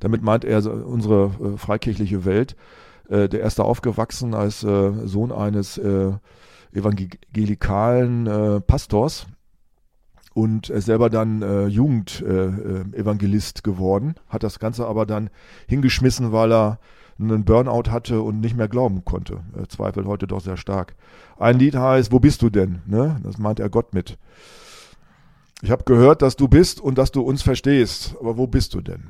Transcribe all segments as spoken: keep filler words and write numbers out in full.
Damit meint er so unsere äh, freikirchliche Welt. Äh, der erste aufgewachsen als äh, Sohn eines äh, evangelikalen äh, Pastors und er ist selber dann äh, Jugendevangelist äh, geworden, hat das Ganze aber dann hingeschmissen, weil er einen Burnout hatte und nicht mehr glauben konnte. Er zweifelt heute doch sehr stark. Ein Lied heißt, wo bist du denn? Ne? Das meint er Gott mit. Ich habe gehört, dass du bist und dass du uns verstehst, aber wo bist du denn?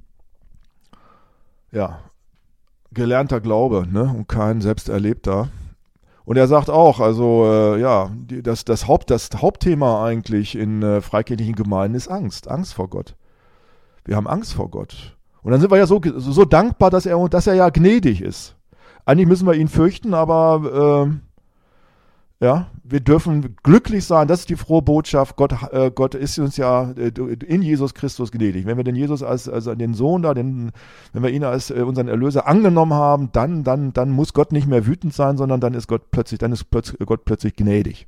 Ja, gelernter Glaube, ne? Und kein selbst erlebter. Und er sagt auch, also äh, ja, die, das, das, Haupt, das Hauptthema eigentlich in äh, freikirchlichen Gemeinden ist Angst, Angst vor Gott. Wir haben Angst vor Gott. Und dann sind wir ja so, so dankbar, dass er, dass er ja gnädig ist. Eigentlich müssen wir ihn fürchten, aber äh, ja, wir dürfen glücklich sein, das ist die frohe Botschaft, Gott, äh, Gott ist uns ja äh, in Jesus Christus gnädig. Wenn wir den Jesus als, als den Sohn da, den, wenn wir ihn als äh, unseren Erlöser angenommen haben, dann, dann, dann muss Gott nicht mehr wütend sein, sondern dann ist Gott plötzlich, dann ist plötzlich, Gott plötzlich gnädig.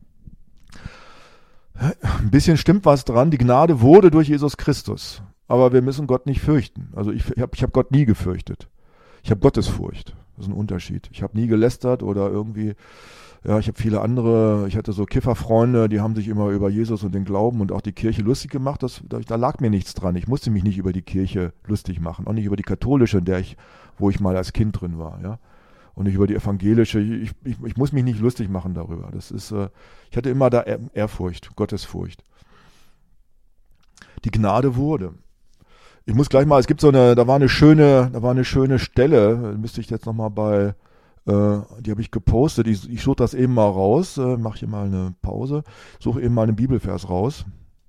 Ein bisschen stimmt was dran, die Gnade wurde durch Jesus Christus, aber wir müssen Gott nicht fürchten. Also ich, ich habe ich hab Gott nie gefürchtet. Ich habe Gottesfurcht, das ist ein Unterschied. Ich habe nie gelästert oder irgendwie... Ja, ich habe viele andere, ich hatte so Kifferfreunde, die haben sich immer über Jesus und den Glauben und auch die Kirche lustig gemacht. Das, da, da lag mir nichts dran. Ich musste mich nicht über die Kirche lustig machen, auch nicht über die katholische, in der ich, wo ich mal als Kind drin war, ja. Und nicht über die evangelische. Ich, ich, ich muss mich nicht lustig machen darüber. Das ist, äh, ich hatte immer da Ehrfurcht, Gottesfurcht. Die Gnade wurde. Ich muss gleich mal, es gibt so eine, da war eine schöne, da war eine schöne Stelle, müsste ich jetzt nochmal bei die habe ich gepostet, ich, ich suche das eben mal raus, äh, mache hier mal eine Pause, suche eben mal einen Bibelvers raus.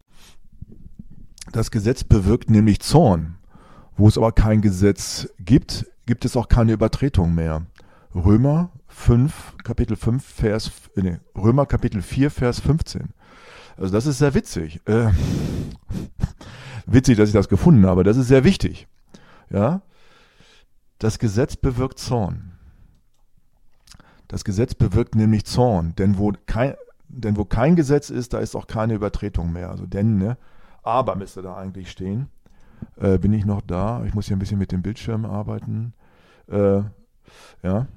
Das Gesetz bewirkt nämlich Zorn. Wo es aber kein Gesetz gibt, gibt es auch keine Übertretung mehr. Römer fünf, Kapitel fünf, Vers, nee, Römer Kapitel vier, Vers fünfzehn. Also das ist sehr witzig. Äh, witzig, dass ich das gefunden habe, das ist sehr wichtig. Ja? Das Gesetz bewirkt Zorn. Das Gesetz bewirkt nämlich Zorn, denn wo kein, denn wo kein Gesetz ist, da ist auch keine Übertretung mehr. Also denn, ne? Aber müsste da eigentlich stehen. Äh, bin ich noch da? Ich muss hier ein bisschen mit dem Bildschirm arbeiten. Äh, ja.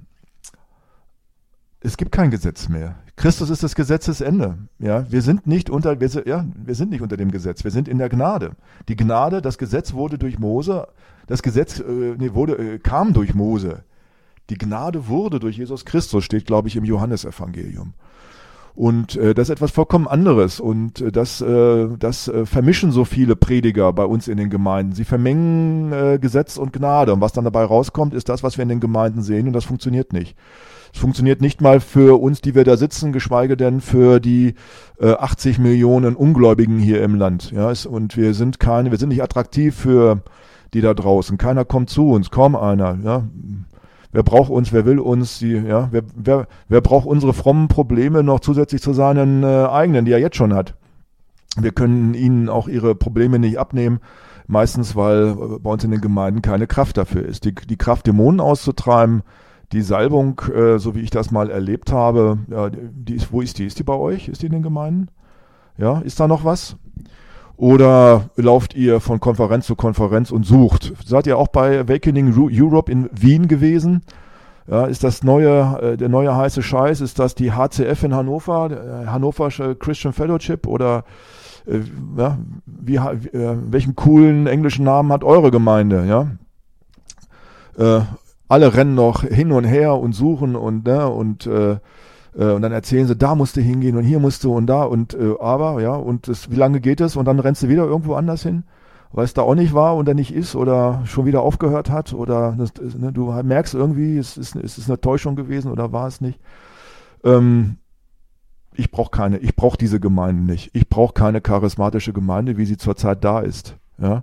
Es gibt kein Gesetz mehr. Christus ist das Gesetzesende. Ja, wir sind nicht unter, wir, ja, wir sind nicht unter dem Gesetz. Wir sind in der Gnade. Die Gnade, das Gesetz wurde durch Mose, das Gesetz äh, nee, wurde, äh, kam durch Mose. Die Gnade wurde durch Jesus Christus, steht, glaube ich, im Johannesevangelium. Und äh, das ist etwas vollkommen anderes. Und äh, das, äh, das äh, vermischen so viele Prediger bei uns in den Gemeinden. Sie vermengen äh, Gesetz und Gnade. Und was dann dabei rauskommt, ist das, was wir in den Gemeinden sehen. Und das funktioniert nicht. Es funktioniert nicht mal für uns, die wir da sitzen, geschweige denn für die äh, achtzig Millionen Ungläubigen hier im Land. Ja, es, und wir sind keine, wir sind nicht attraktiv für die da draußen. Keiner kommt zu uns, kaum einer. Ja. Wer braucht uns, wer will uns, die, ja, wer, wer, wer braucht unsere frommen Probleme noch zusätzlich zu seinen äh, eigenen, die er jetzt schon hat? Wir können ihnen auch ihre Probleme nicht abnehmen, meistens, weil äh, bei uns in den Gemeinden keine Kraft dafür ist. Die, die Kraft, Dämonen auszutreiben, die Salbung, äh, so wie ich das mal erlebt habe, ja, die ist, wo ist die? Ist die bei euch? Ist die in den Gemeinden? Ja, ist da noch was? Oder lauft ihr von Konferenz zu Konferenz und sucht? Seid ihr auch bei Awakening Europe in Wien gewesen? Ja, ist das neue, äh, der neue heiße Scheiß? Ist das die H C F in Hannover, der Hannoversche Christian Fellowship? Oder äh, ja, wie, äh, welchen coolen englischen Namen hat eure Gemeinde? Ja, äh, alle rennen noch hin und her und suchen und ne, und äh, und dann erzählen sie, da musst du hingehen und hier musst du und da und äh, aber, ja, und das, wie lange geht es? Und dann rennst du wieder irgendwo anders hin, weil es da auch nicht war und da nicht ist oder schon wieder aufgehört hat oder das, ne, du merkst irgendwie, es ist, es ist eine Täuschung gewesen oder war es nicht. Ähm, ich brauche keine, ich brauche diese Gemeinden nicht. Ich brauche keine charismatische Gemeinde, wie sie zurzeit da ist. Ja.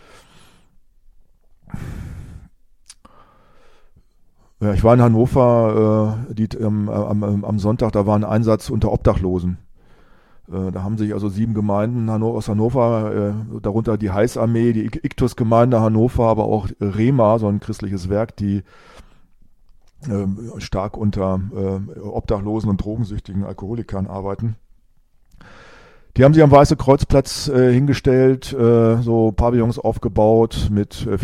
Ja, ich war in Hannover, äh, die, ähm, am, am Sonntag, da war ein Einsatz unter Obdachlosen. Äh, da haben sich also sieben Gemeinden Hanno- aus Hannover, äh, darunter die Heißarmee, die Iktus-Gemeinde Hannover, aber auch Rema, so ein christliches Werk, die äh, stark unter äh, Obdachlosen und drogensüchtigen Alkoholikern arbeiten. Die haben sich am Weiße Kreuzplatz äh, hingestellt, äh, so Pavillons aufgebaut mit äh,